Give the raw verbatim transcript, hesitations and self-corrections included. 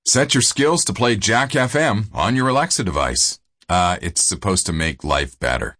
Set your skills to play Jack F M on your Alexa device. Uh, it's supposed to make life better.